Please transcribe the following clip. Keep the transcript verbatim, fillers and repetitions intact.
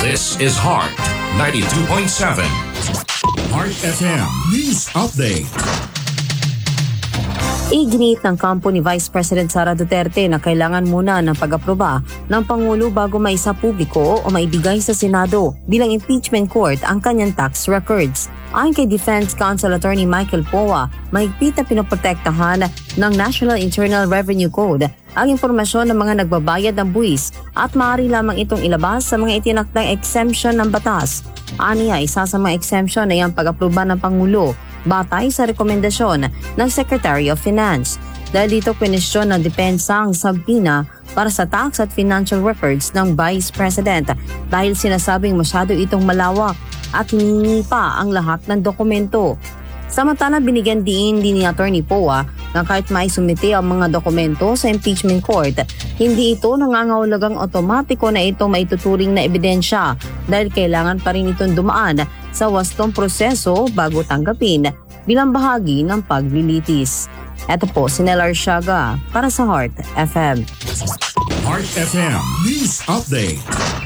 This is Heart ninety-two point seven. Heart F M News Update. Iginit ng kampo ni Vice President Sara Duterte na kailangan muna ng pag-aproba ng Pangulo bago maisa publiko o maibigay sa Senado bilang impeachment court ang kanyang tax records. Ayon kay Defense Counsel Attorney Michael Poa, mahigpit na pinoprotektahan ng National Internal Revenue Code ang impormasyon ng mga nagbabayad ng buwis at maaari lamang itong ilabas sa mga itinakdang exemption ng batas. Aniya, isa sa mga exemption ay ang pag-aproba ng Pangulo batay sa rekomendasyon ng Secretary of Finance. Dahil dito kwenestyon ng depensa ang subpoena para sa tax at financial records ng Vice President dahil sinasabing masyado itong malawak at hiningi pa ang lahat ng dokumento. Samantala, binigyan din din ni Attorney Poa na kahit maisumite ang mga dokumento sa impeachment court, hindi ito nangangahulugang otomatiko na ito maituturing na ebidensya dahil kailangan pa rin itong dumaan sa wastong proseso bago tanggapin bilang bahagi ng paglilitis. Ito po si Nel Arsiaga para sa Heart F M. Heart F M News Update.